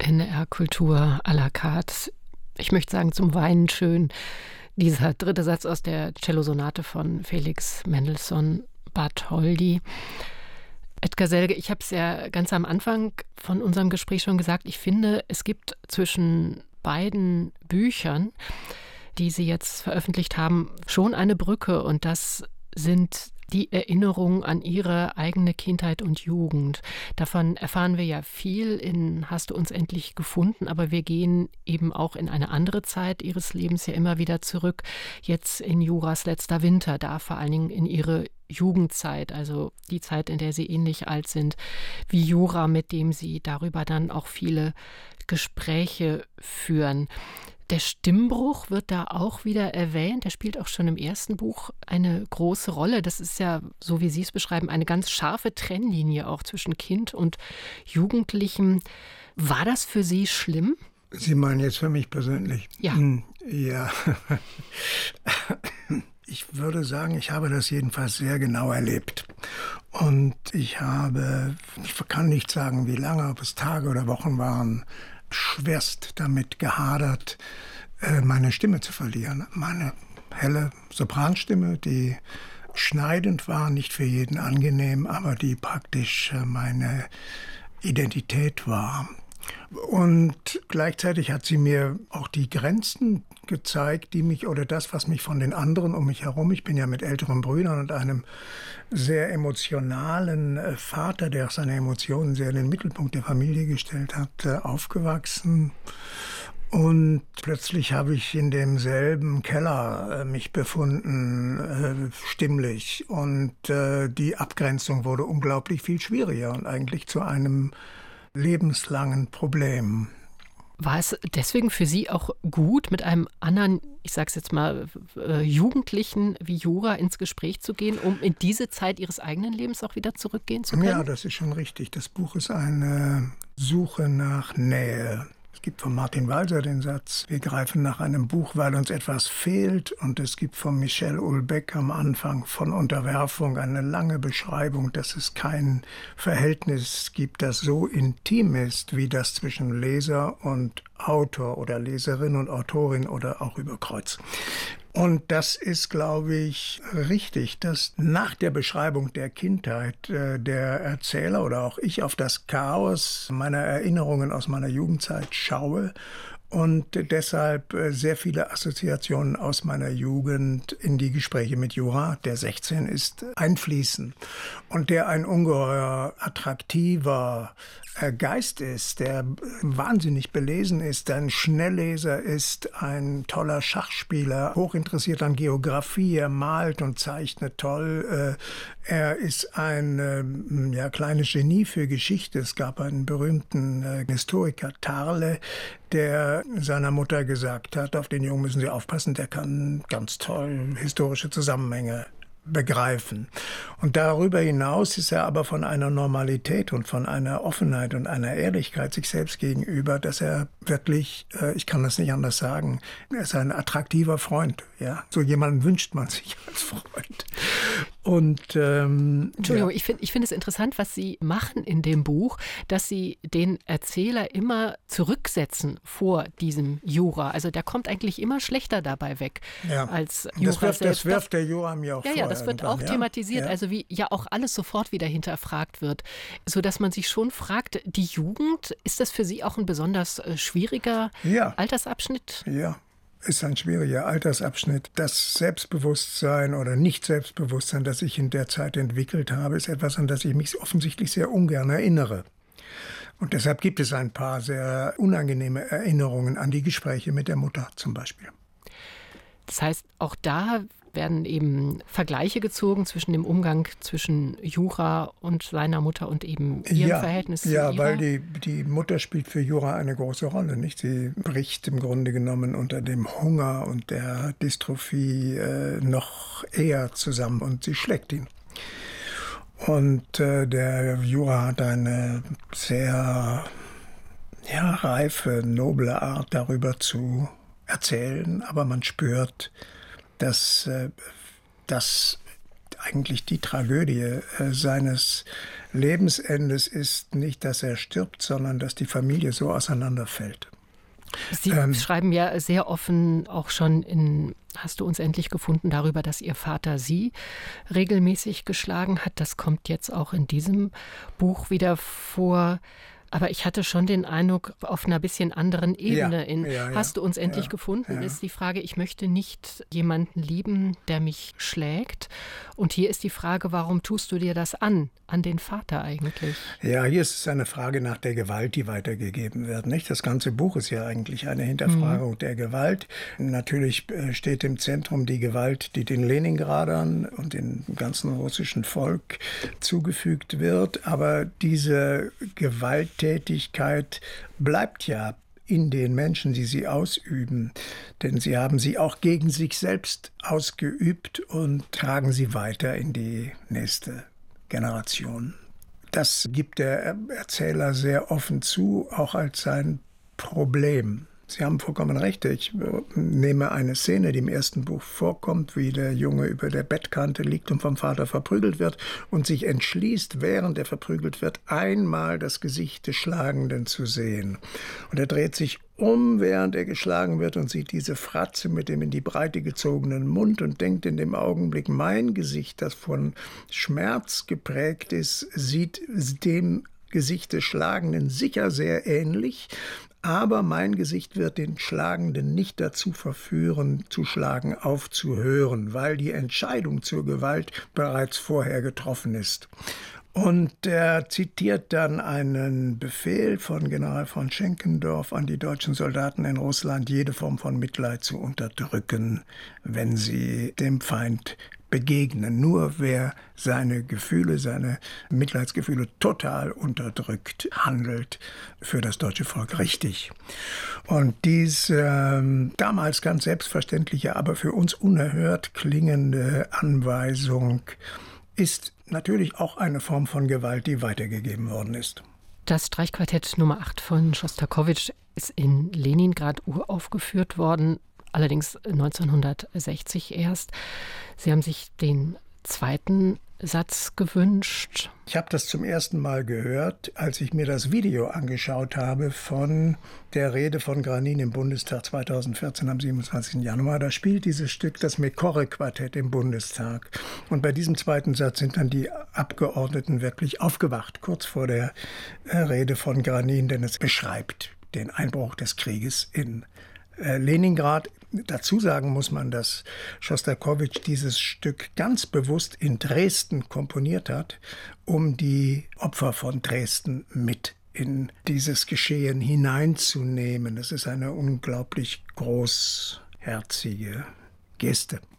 NDR Kultur à la carte. Ich möchte sagen, zum Weinen schön. Dieser dritte Satz aus der Cellosonate von Felix Mendelssohn Bartholdy. Edgar Selge, ich habe es ja ganz am Anfang von unserem Gespräch schon gesagt, ich finde, es gibt zwischen beiden Büchern, die Sie jetzt veröffentlicht haben, schon eine Brücke, und das sind die Erinnerungen an Ihre eigene Kindheit und Jugend. Davon erfahren wir ja viel in Hast du uns endlich gefunden, aber wir gehen eben auch in eine andere Zeit Ihres Lebens ja immer wieder zurück. Jetzt in Juras letzter Winter, da vor allen Dingen in Ihre Jugendzeit, also die Zeit, in der Sie ähnlich alt sind wie Jura, mit dem Sie darüber dann auch viele Gespräche führen. Der Stimmbruch wird da auch wieder erwähnt. Der spielt auch schon im ersten Buch eine große Rolle. Das ist ja, so wie Sie es beschreiben, eine ganz scharfe Trennlinie auch zwischen Kind und Jugendlichem. War das für Sie schlimm? Sie meinen jetzt für mich persönlich? Ja. Ja. Ich würde sagen, ich habe das jedenfalls sehr genau erlebt. Und ich kann nicht sagen, wie lange, ob es Tage oder Wochen waren, schwerst damit gehadert, meine Stimme zu verlieren. Meine helle Sopranstimme, die schneidend war, nicht für jeden angenehm, aber die praktisch meine Identität war. Und gleichzeitig hat sie mir auch die Grenzen gezeigt, die mich, oder das, was mich von den anderen um mich herum, ich bin ja mit älteren Brüdern und einem sehr emotionalen Vater, der auch seine Emotionen sehr in den Mittelpunkt der Familie gestellt hat, aufgewachsen. Und plötzlich habe ich in demselben Keller mich befunden, stimmlich. Und die Abgrenzung wurde unglaublich viel schwieriger und eigentlich zu einem lebenslangen Problem. War es deswegen für Sie auch gut, mit einem anderen, ich sage es jetzt mal, Jugendlichen wie Jura ins Gespräch zu gehen, um in diese Zeit Ihres eigenen Lebens auch wieder zurückgehen zu können? Ja, das ist schon richtig. Das Buch ist eine Suche nach Nähe. Es gibt von Martin Walser den Satz, wir greifen nach einem Buch, weil uns etwas fehlt. Und es gibt von Michel Houellebecq am Anfang von Unterwerfung eine lange Beschreibung, dass es kein Verhältnis gibt, das so intim ist, wie das zwischen Leser und Autor oder Leserin und Autorin oder auch über Kreuz. Und das ist, glaube ich, richtig, dass nach der Beschreibung der Kindheit der Erzähler oder auch ich auf das Chaos meiner Erinnerungen aus meiner Jugendzeit schaue und deshalb sehr viele Assoziationen aus meiner Jugend in die Gespräche mit Jura, der 16 ist, einfließen und der ein ungeheuer attraktiver Geist ist, der wahnsinnig belesen ist, ein Schnellleser ist, ein toller Schachspieler, hochinteressiert an Geografie, er malt und zeichnet toll. Er ist ein kleines Genie für Geschichte. Es gab einen berühmten Historiker, Tarle, der seiner Mutter gesagt hat, auf den Jungen müssen Sie aufpassen, der kann ganz toll historische Zusammenhänge begreifen. Und darüber hinaus ist er aber von einer Normalität und von einer Offenheit und einer Ehrlichkeit sich selbst gegenüber, dass er wirklich, ich kann das nicht anders sagen, er ist ein attraktiver Freund. Ja? So jemanden wünscht man sich als Freund. Und Entschuldigung, ich finde es interessant, was Sie machen in dem Buch, dass Sie den Erzähler immer zurücksetzen vor diesem Jura. Also der kommt eigentlich immer schlechter dabei weg als Jura selbst. Das wirft der Jura mir auch vor. Ja, das wird auch thematisiert, also wie ja auch alles sofort wieder hinterfragt wird, sodass man sich schon fragt, die Jugend, ist das für Sie auch ein besonders schwieriger Altersabschnitt? Ja. Ist ein schwieriger Altersabschnitt. Das Selbstbewusstsein oder Nicht-Selbstbewusstsein, das ich in der Zeit entwickelt habe, ist etwas, an das ich mich offensichtlich sehr ungern erinnere. Und deshalb gibt es ein paar sehr unangenehme Erinnerungen an die Gespräche mit der Mutter zum Beispiel. Das heißt, auch da werden eben Vergleiche gezogen zwischen dem Umgang zwischen Jura und seiner Mutter und eben ihrem Verhältnis zu Jura. Ja, weil die Mutter spielt für Jura eine große Rolle, nicht? Sie bricht im Grunde genommen unter dem Hunger und der Dystrophie noch eher zusammen und sie schlägt ihn. Und der Jura hat eine sehr reife, noble Art, darüber zu erzählen, aber man spürt, dass das eigentlich die Tragödie seines Lebensendes ist nicht, dass er stirbt, sondern dass die Familie so auseinanderfällt. Sie schreiben ja sehr offen auch schon in Hast du uns endlich gefunden darüber, dass Ihr Vater Sie regelmäßig geschlagen hat. Das kommt jetzt auch in diesem Buch wieder vor. Aber ich hatte schon den Eindruck, auf einer bisschen anderen Ebene. Hast du uns endlich gefunden, ist die Frage, ich möchte nicht jemanden lieben, der mich schlägt. Und hier ist die Frage, warum tust du dir das an den Vater eigentlich? Ja, hier ist es eine Frage nach der Gewalt, die weitergegeben wird. Nicht? Das ganze Buch ist ja eigentlich eine Hinterfragung der Gewalt. Natürlich steht im Zentrum die Gewalt, die den Leningradern und dem ganzen russischen Volk zugefügt wird. Aber diese Gewalttätigkeit bleibt ja in den Menschen, die sie ausüben. Denn sie haben sie auch gegen sich selbst ausgeübt und tragen sie weiter in die nächste Generation. Das gibt der Erzähler sehr offen zu, auch als sein Problem. Sie haben vollkommen recht. Ich nehme eine Szene, die im ersten Buch vorkommt, wie der Junge über der Bettkante liegt und vom Vater verprügelt wird und sich entschließt, während er verprügelt wird, einmal das Gesicht des Schlagenden zu sehen. Und er dreht sich um, während er geschlagen wird und sieht diese Fratze mit dem in die Breite gezogenen Mund und denkt in dem Augenblick, mein Gesicht, das von Schmerz geprägt ist, sieht dem Gesicht des Schlagenden sicher sehr ähnlich. Aber mein Gesicht wird den Schlagenden nicht dazu verführen, zu schlagen aufzuhören, weil die Entscheidung zur Gewalt bereits vorher getroffen ist. Und er zitiert dann einen Befehl von General von Schenkendorf an die deutschen Soldaten in Russland, jede Form von Mitleid zu unterdrücken, wenn sie dem Feind begegnen. Nur wer seine Gefühle, seine Mitleidsgefühle total unterdrückt, handelt für das deutsche Volk richtig. Und diese damals ganz selbstverständliche, aber für uns unerhört klingende Anweisung ist natürlich auch eine Form von Gewalt, die weitergegeben worden ist. Das Streichquartett Nummer 8 von Schostakowitsch ist in Leningrad uraufgeführt worden, allerdings 1960 erst. Sie haben sich den zweiten Satz gewünscht. Ich habe das zum ersten Mal gehört, als ich mir das Video angeschaut habe von der Rede von Granin im Bundestag 2014 am 27. Januar. Da spielt dieses Stück das Mekore-Quartett im Bundestag. Und bei diesem zweiten Satz sind dann die Abgeordneten wirklich aufgewacht, kurz vor der Rede von Granin, denn es beschreibt den Einbruch des Krieges in Leningrad. Dazu sagen muss man, dass Schostakowitsch dieses Stück ganz bewusst in Dresden komponiert hat, um die Opfer von Dresden mit in dieses Geschehen hineinzunehmen. Das ist eine unglaublich großherzige Geste.